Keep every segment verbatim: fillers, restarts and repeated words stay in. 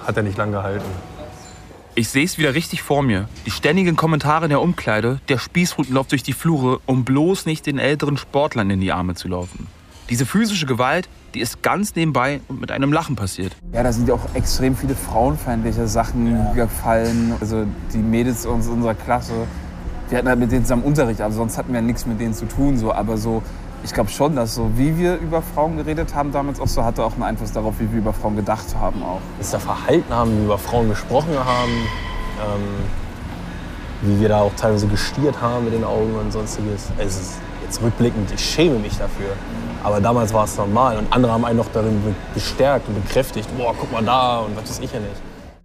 hat er nicht lang gehalten. Ich sehe es wieder richtig vor mir. Die ständigen Kommentare in der Umkleide, der Spießrutenlauf durch die Flure, um bloß nicht den älteren Sportlern in die Arme zu laufen. Diese physische Gewalt, die ist ganz nebenbei und mit einem Lachen passiert. Ja, da sind ja auch extrem viele frauenfeindliche Sachen ja. gefallen. Also die Mädels aus unserer Klasse, wir hatten halt mit denen zusammen Unterricht, aber sonst hatten wir ja nichts mit denen zu tun. So. Aber so, ich glaube schon, dass so, wie wir über Frauen geredet haben damals auch so, hatte auch einen Einfluss darauf, wie wir über Frauen gedacht haben auch. Dass wir verhalten haben, wie wir über Frauen gesprochen haben, ähm, wie wir da auch teilweise gestiert haben mit den Augen und sonstiges. Es ist jetzt rückblickend, ich schäme mich dafür. Aber damals war es normal und andere haben einen noch darin bestärkt und bekräftigt. Boah, guck mal da und was weiß ich ja nicht.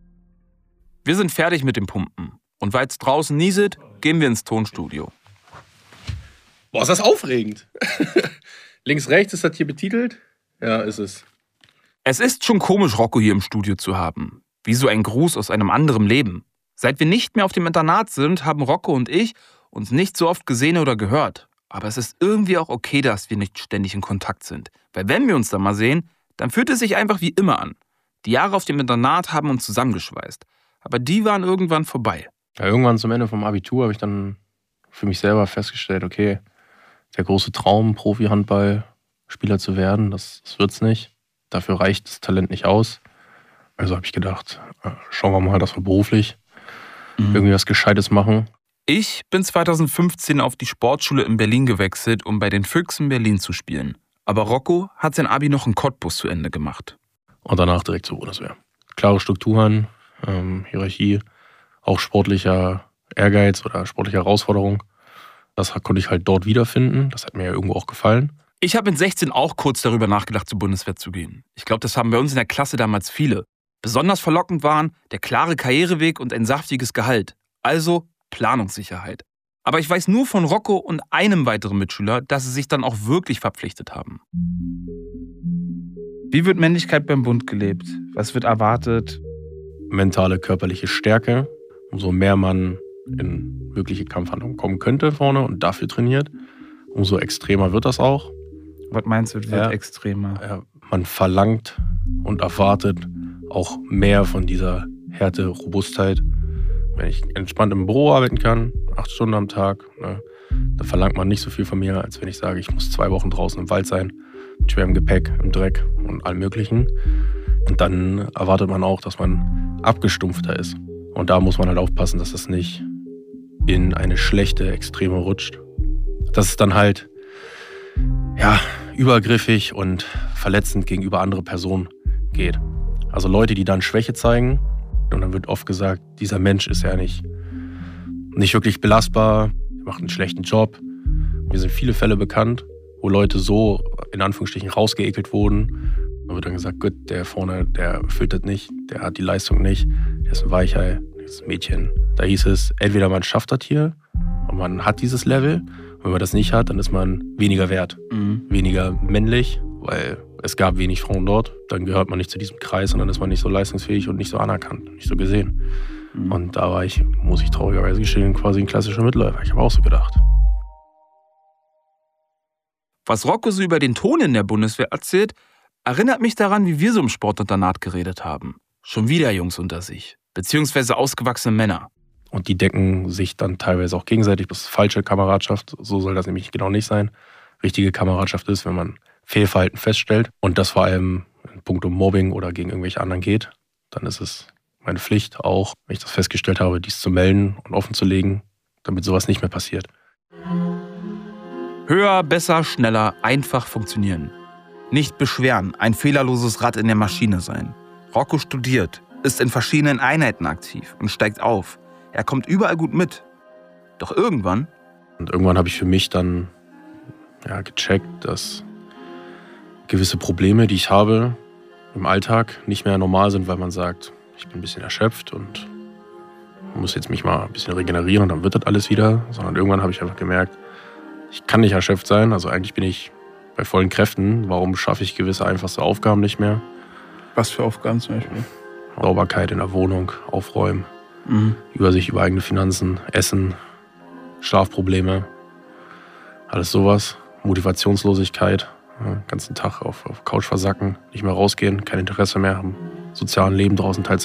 Wir sind fertig mit dem Pumpen. Und weil es draußen nieselt, gehen wir ins Tonstudio. Boah, ist das aufregend. Links, rechts ist das hier betitelt? Ja, ist es. Es ist schon komisch, Rocco hier im Studio zu haben. Wie so ein Gruß aus einem anderen Leben. Seit wir nicht mehr auf dem Internat sind, haben Rocco und ich uns nicht so oft gesehen oder gehört. Aber es ist irgendwie auch okay, dass wir nicht ständig in Kontakt sind. Weil wenn wir uns dann mal sehen, dann fühlt es sich einfach wie immer an. Die Jahre auf dem Internat haben uns zusammengeschweißt. Aber die waren irgendwann vorbei. Ja, irgendwann zum Ende vom Abitur habe ich dann für mich selber festgestellt, okay, der große Traum, Profi-Handballspieler zu werden, das, das wird's nicht. Dafür reicht das Talent nicht aus. Also habe ich gedacht, schauen wir mal, dass wir beruflich mhm. irgendwie was Gescheites machen. Ich bin zweitausendfünfzehn auf die Sportschule in Berlin gewechselt, um bei den Füchsen Berlin zu spielen. Aber Rocco hat sein Abi noch in Cottbus zu Ende gemacht. Und danach direkt zur Bundeswehr. Klare Strukturen, ähm, Hierarchie, auch sportlicher Ehrgeiz oder sportliche Herausforderung. Das konnte ich halt dort wiederfinden. Das hat mir ja irgendwo auch gefallen. Ich habe mit sechzehn auch kurz darüber nachgedacht, zur Bundeswehr zu gehen. Ich glaube, das haben bei uns in der Klasse damals viele. Besonders verlockend waren der klare Karriereweg und ein saftiges Gehalt. Also Planungssicherheit. Aber ich weiß nur von Rocco und einem weiteren Mitschüler, dass sie sich dann auch wirklich verpflichtet haben. Wie wird Männlichkeit beim Bund gelebt? Was wird erwartet? Mentale, körperliche Stärke. Umso mehr man in wirkliche Kampfhandlungen kommen könnte vorne und dafür trainiert, umso extremer wird das auch. Was meinst du, wird ja, extremer? Ja, man verlangt und erwartet auch mehr von dieser Härte, Robustheit. Wenn ich entspannt im Büro arbeiten kann, acht Stunden am Tag, ne, da verlangt man nicht so viel von mir, als wenn ich sage, ich muss zwei Wochen draußen im Wald sein, mit schwerem Gepäck, im Dreck und allem Möglichen. Und dann erwartet man auch, dass man abgestumpfter ist. Und da muss man halt aufpassen, dass das nicht in eine schlechte Extreme rutscht. Dass es dann halt ja, übergriffig und verletzend gegenüber anderen Personen geht. Also Leute, die dann Schwäche zeigen, und dann wird oft gesagt, dieser Mensch ist ja nicht, nicht wirklich belastbar, macht einen schlechten Job. Mir sind viele Fälle bekannt, wo Leute so in Anführungsstrichen rausgeekelt wurden. Da wird dann gesagt, gut, der vorne, der erfüllt das nicht, der hat die Leistung nicht, der ist ein Weichei, das ist ein Mädchen. Da hieß es, entweder man schafft das hier und man hat dieses Level, und wenn man das nicht hat, dann ist man weniger wert, mhm. weniger männlich, weil es gab wenig Frauen dort. Dann gehört man nicht zu diesem Kreis und dann ist man nicht so leistungsfähig und nicht so anerkannt, nicht so gesehen. Mhm. Und da war ich, muss ich traurigerweise gestehen, quasi ein klassischer Mitläufer. Ich habe auch so gedacht. Was Rocco so über den Ton in der Bundeswehr erzählt, erinnert mich daran, wie wir so im Sportinternat geredet haben. Schon wieder Jungs unter sich, beziehungsweise ausgewachsene Männer. Und die decken sich dann teilweise auch gegenseitig. Das ist falsche Kameradschaft, so soll das nämlich genau nicht sein. Richtige Kameradschaft ist, wenn man Fehlverhalten feststellt und das vor allem in puncto Mobbing oder gegen irgendwelche anderen geht, dann ist es meine Pflicht auch, wenn ich das festgestellt habe, dies zu melden und offen zu legen, damit sowas nicht mehr passiert. Höher, besser, schneller, einfach funktionieren. Nicht beschweren, ein fehlerloses Rad in der Maschine sein. Rocco studiert, ist in verschiedenen Einheiten aktiv und steigt auf. Er kommt überall gut mit. Doch irgendwann... Und irgendwann habe ich für mich dann ja, gecheckt, dass gewisse Probleme, die ich habe im Alltag, nicht mehr normal sind, weil man sagt, ich bin ein bisschen erschöpft und muss jetzt mich mal ein bisschen regenerieren und dann wird das alles wieder. Sondern irgendwann habe ich einfach gemerkt, ich kann nicht erschöpft sein. Also eigentlich bin ich bei vollen Kräften. Warum schaffe ich gewisse einfachste Aufgaben nicht mehr? Was für Aufgaben zum Beispiel? Sauberkeit in der Wohnung, Aufräumen, mhm. Übersicht über eigene Finanzen, Essen, Schlafprobleme, alles sowas. Motivationslosigkeit, den ganzen Tag auf, auf Couch versacken, nicht mehr rausgehen, kein Interesse mehr am sozialen Leben draußen teilzunehmen.